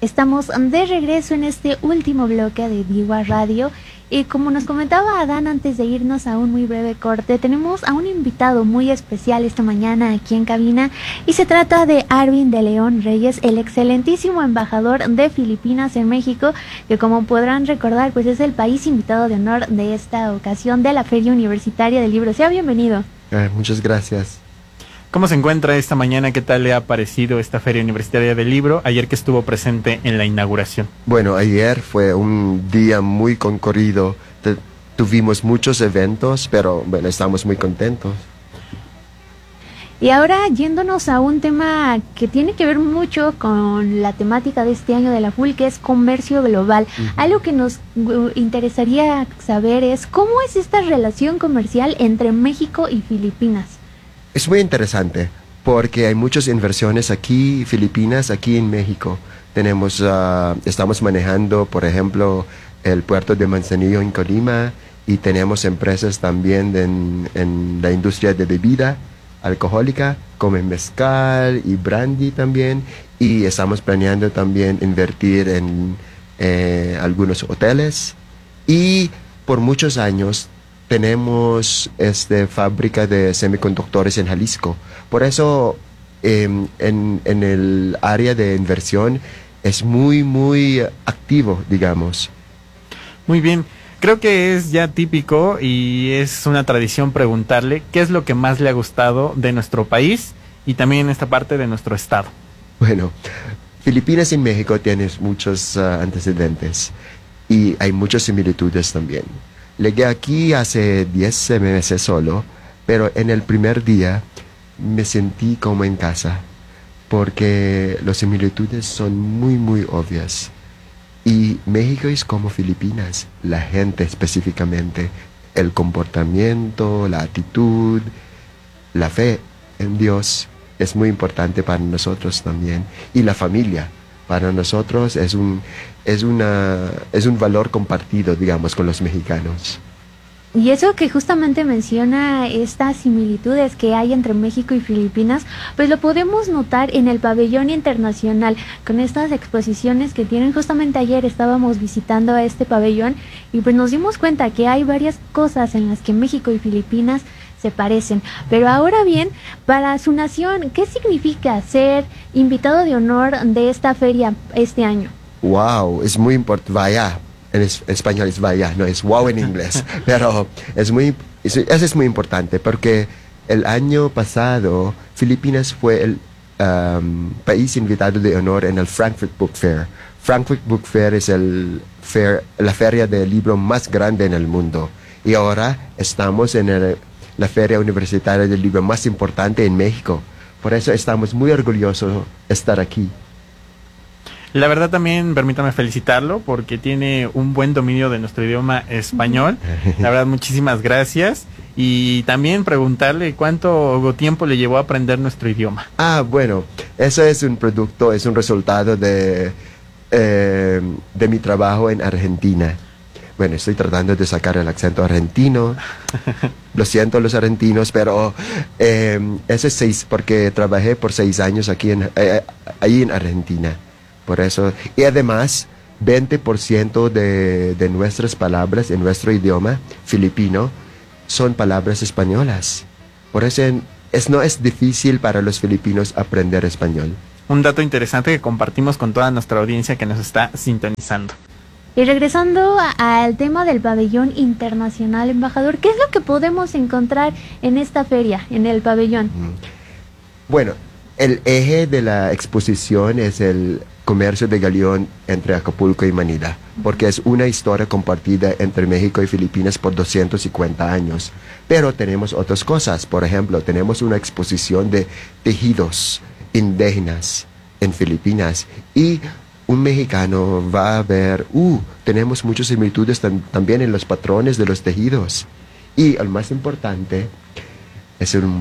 Estamos de regreso en este último bloque de Diva Radio y como nos comentaba Adán antes de irnos a un muy breve corte, tenemos a un invitado muy especial esta mañana aquí en cabina y se trata de Arvin de León Reyes, el excelentísimo embajador de Filipinas en México, que como podrán recordar pues es el país invitado de honor de esta ocasión de la Feria Universitaria del Libro. Sea bienvenido. Muchas gracias. ¿Cómo se encuentra esta mañana? ¿Qué tal le ha parecido esta Feria Universitaria del Libro? Ayer que estuvo presente en la inauguración. Bueno, ayer fue un día muy concurrido. Tuvimos muchos eventos, pero bueno, estamos muy contentos. Y ahora yéndonos a un tema que tiene que ver mucho con la temática de este año de la FUL, que es comercio global. Algo que nos interesaría saber es cómo es esta relación comercial entre México y Filipinas. Es muy interesante porque hay muchas inversiones aquí, Filipinas, aquí en México. Estamos manejando, por ejemplo, el puerto de Manzanillo en Colima y tenemos empresas también en la industria de bebida alcohólica, como mezcal y brandy también. Y estamos planeando también invertir en algunos hoteles. Y por muchos años tenemos fábrica de semiconductores en Jalisco. Por eso en el área de inversión es muy activo, digamos. Muy bien. Creo que es ya típico y es una tradición preguntarle qué es lo que más le ha gustado de nuestro país y también en esta parte de nuestro estado. Bueno, Filipinas y México tienen muchos antecedentes y hay muchas similitudes también. Llegué aquí hace 10 meses solo, pero en el primer día me sentí como en casa, porque las similitudes son muy obvias. Y México es como Filipinas, la gente específicamente, el comportamiento, la actitud, la fe en Dios es muy importante para nosotros también. Y la familia, para nosotros es un valor compartido, digamos, con los mexicanos. Y eso que justamente menciona estas similitudes que hay entre México y Filipinas, pues lo podemos notar en el pabellón internacional, con estas exposiciones que tienen. Justamente ayer estábamos visitando a este pabellón y pues nos dimos cuenta que hay varias cosas en las que México y Filipinas se parecen. Pero ahora bien, para su nación, ¿qué significa ser invitado de honor de esta feria este año? Wow, es muy importante. Vaya. En español es vaya, no es wow en inglés, pero eso es muy importante porque el año pasado Filipinas fue el país invitado de honor en el Frankfurt Book Fair. Frankfurt Book Fair es la feria de libro más grande en el mundo y ahora estamos en la feria universitaria del libro más importante en México. Por eso estamos muy orgullosos de estar aquí. La verdad también permítame felicitarlo porque tiene un buen dominio de nuestro idioma español. La verdad, muchísimas gracias. Y también preguntarle cuánto tiempo le llevó a aprender nuestro idioma. Bueno, eso es un producto, es un resultado de mi trabajo en Argentina. Bueno, estoy tratando de sacar el acento argentino. Lo siento los argentinos, pero eso es porque trabajé por 6 años ahí en Argentina. Por eso, y además, 20% de nuestras palabras en nuestro idioma filipino son palabras españolas. Por eso no es difícil para los filipinos aprender español. Un dato interesante que compartimos con toda nuestra audiencia que nos está sintonizando. Y regresando al tema del pabellón internacional, embajador, ¿qué es lo que podemos encontrar en esta feria, en el pabellón? Bueno, el eje de la exposición es el comercio de galeón entre Acapulco y Manila, porque es una historia compartida entre México y Filipinas por 250 años. Pero tenemos otras cosas, por ejemplo, tenemos una exposición de tejidos indígenas en Filipinas y un mexicano va a ver, tenemos muchas similitudes también en los patrones de los tejidos. Y el más importante es un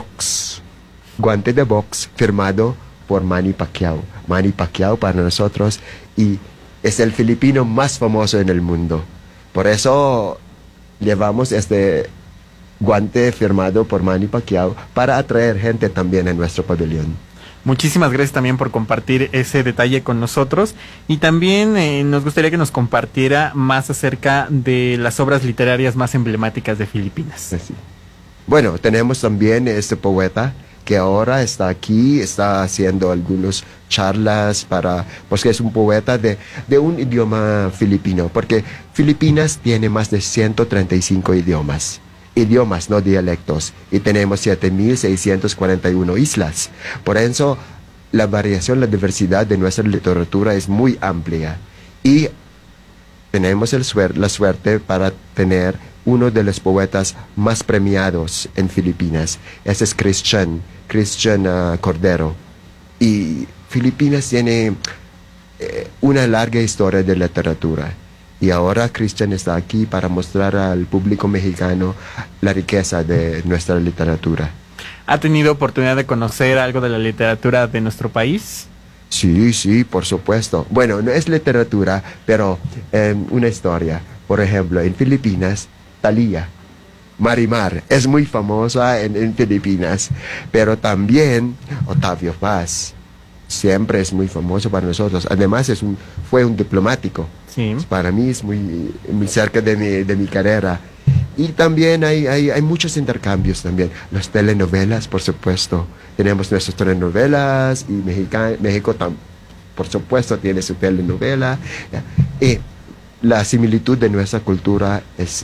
guante de box firmado por Manny Pacquiao. Manny Pacquiao para nosotros y es el filipino más famoso en el mundo. Por eso llevamos este guante firmado por Manny Pacquiao para atraer gente también en nuestro pabellón. Muchísimas gracias también por compartir ese detalle con nosotros y también nos gustaría que nos compartiera más acerca de las obras literarias más emblemáticas de Filipinas. Sí. Bueno, tenemos también este poeta que ahora está aquí, está haciendo algunas charlas porque es un poeta de un idioma filipino, porque Filipinas tiene más de 135 idiomas, no dialectos, y tenemos 7.641 islas. Por eso, la variación, la diversidad de nuestra literatura es muy amplia, y tenemos la suerte para tener uno de los poetas más premiados en Filipinas. Ese es Christian Cordero. Y Filipinas tiene una larga historia de literatura. Y ahora Christian está aquí para mostrar al público mexicano la riqueza de nuestra literatura. ¿Ha tenido oportunidad de conocer algo de la literatura de nuestro país? Sí, por supuesto. Bueno, no es literatura, pero una historia. Por ejemplo, en Filipinas, Thalía, Marimar, es muy famosa en Filipinas, pero también Octavio Paz, siempre es muy famoso para nosotros. Además, fue un diplomático. Sí. Para mí es muy cerca de mi carrera. Y también hay muchos intercambios también. Las telenovelas, por supuesto. Tenemos nuestras telenovelas y México por supuesto tiene su telenovela. Y la similitud de nuestra cultura es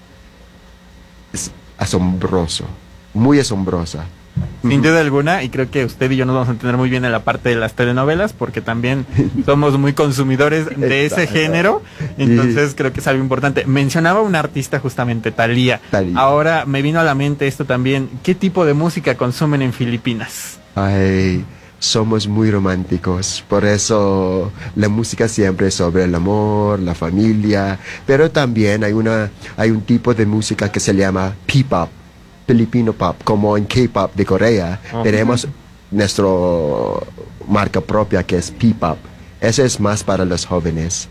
asombroso, muy asombrosa. Sin duda alguna, y creo que usted y yo nos vamos a entender muy bien en la parte de las telenovelas, porque también somos muy consumidores de ese género, entonces creo que es algo importante. Mencionaba un artista justamente, Thalía. Ahora me vino a la mente esto también, ¿qué tipo de música consumen en Filipinas? Somos muy románticos, por eso la música siempre es sobre el amor, la familia, pero también hay un tipo de música que se llama P-pop, Filipino pop, como en K-pop de Corea. Tenemos nuestra marca propia que es P-pop. Eso es más para los jóvenes.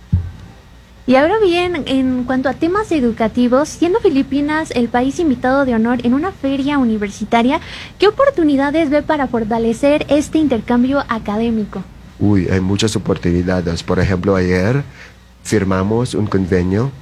Y ahora bien, en cuanto a temas educativos, siendo Filipinas el país invitado de honor en una feria universitaria, ¿qué oportunidades ve para fortalecer este intercambio académico? Hay muchas oportunidades. Por ejemplo, ayer firmamos un convenio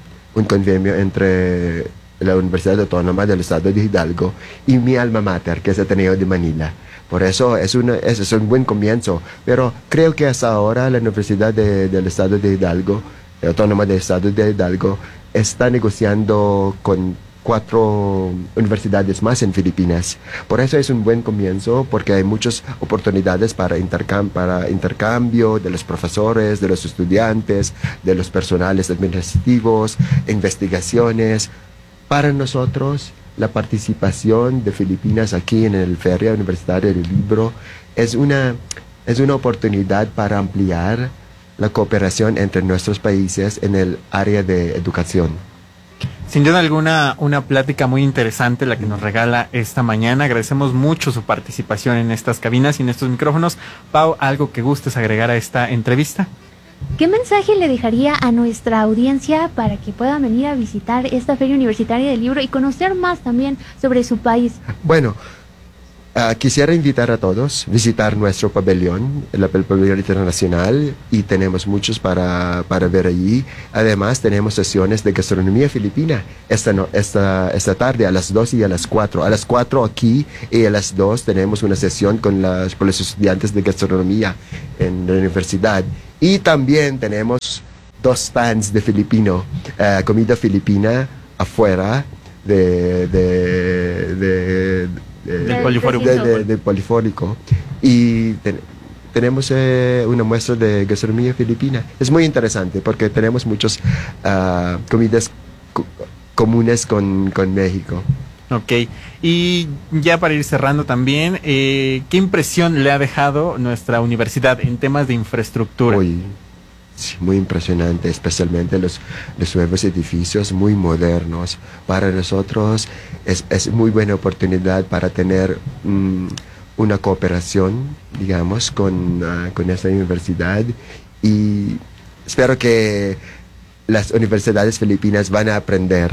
entre la Universidad Autónoma del Estado de Hidalgo y mi alma mater, que es Ateneo de Manila. Por eso es un buen comienzo. Pero creo que hasta ahora la Universidad del Estado de Hidalgo, Autónoma del Estado de Hidalgo, está negociando con 4 universidades más en Filipinas. Por eso es un buen comienzo, porque hay muchas oportunidades para intercambio de los profesores, de los estudiantes, de los personales administrativos, investigaciones. Para nosotros, la participación de Filipinas aquí en el Feria Universitaria del Libro es una oportunidad para ampliar la cooperación entre nuestros países en el área de educación. Sin duda alguna, una plática muy interesante la que nos regala esta mañana. Agradecemos mucho su participación en estas cabinas y en estos micrófonos. Pau, ¿algo que gustes agregar a esta entrevista? ¿Qué mensaje le dejaría a nuestra audiencia para que puedan venir a visitar esta Feria Universitaria del Libro y conocer más también sobre su país? Bueno, quisiera invitar a todos a visitar nuestro pabellón, el pabellón internacional, y tenemos muchos para ver allí. Además, tenemos sesiones de gastronomía filipina esta tarde a las 2 y a las 4. A las 4 aquí y a las 2 tenemos una sesión con los estudiantes de gastronomía en la universidad. Y también tenemos 2 stands de comida filipina afuera del Polifónico. Y tenemos una muestra de gastronomía filipina. Es muy interesante porque tenemos muchas comidas comunes con México. Ok, y ya para ir cerrando también, ¿qué impresión le ha dejado nuestra universidad en temas de infraestructura? Sí, muy impresionante, especialmente los nuevos edificios muy modernos. Para nosotros es muy buena oportunidad para tener una cooperación, digamos, con esta universidad, y espero que las universidades filipinas van a aprender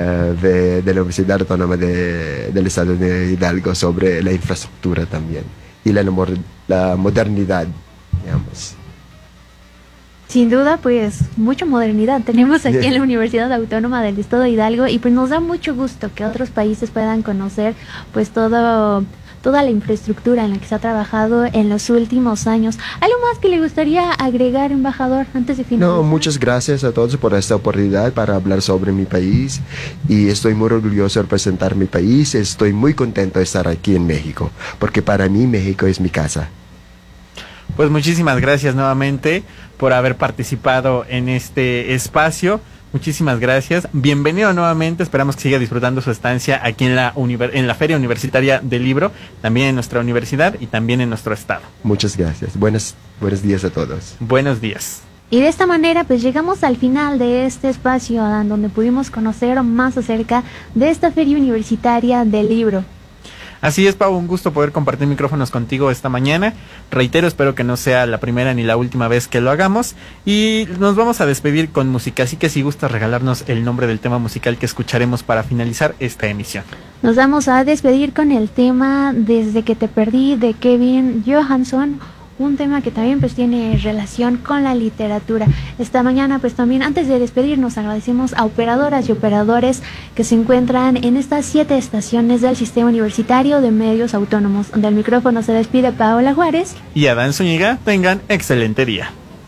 de la Universidad Autónoma del Estado de Hidalgo sobre la infraestructura también. y la modernidad, digamos. Sin duda, pues mucha modernidad tenemos aquí en la Universidad Autónoma del Estado de Hidalgo y pues nos da mucho gusto que otros países puedan conocer pues toda la infraestructura en la que se ha trabajado en los últimos años. ¿Algo más que le gustaría agregar, embajador, antes de finalizar? No, muchas gracias a todos por esta oportunidad para hablar sobre mi país y estoy muy orgulloso de representar mi país. Estoy muy contento de estar aquí en México, porque para mí México es mi casa. Pues muchísimas gracias nuevamente por haber participado en este espacio. Muchísimas gracias. Bienvenido nuevamente. Esperamos que siga disfrutando su estancia aquí en la Feria Universitaria del Libro, también en nuestra universidad y también en nuestro estado. Muchas gracias. Buenos días a todos. Buenos días. Y de esta manera pues llegamos al final de este espacio donde pudimos conocer más acerca de esta Feria Universitaria del Libro. Así es, Pau, un gusto poder compartir micrófonos contigo esta mañana. Reitero, espero que no sea la primera ni la última vez que lo hagamos. Y nos vamos a despedir con música, así que si gustas regalarnos el nombre del tema musical que escucharemos para finalizar esta emisión. Nos vamos a despedir con el tema Desde que te perdí de Kevin Johansson, un tema que también pues tiene relación con la literatura. Esta mañana pues también, antes de despedirnos, agradecemos a operadoras y operadores que se encuentran en estas 7 estaciones del Sistema Universitario de Medios Autónomos. Del micrófono se despide Paola Juárez y Adán Zúñiga. Tengan excelente día.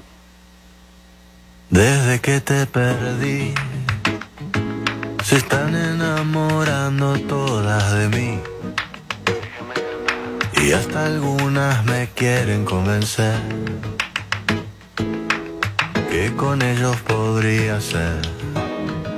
Desde que te perdí, se están enamorando todas de mí. Y hasta algunas me quieren convencer que con ellos podría ser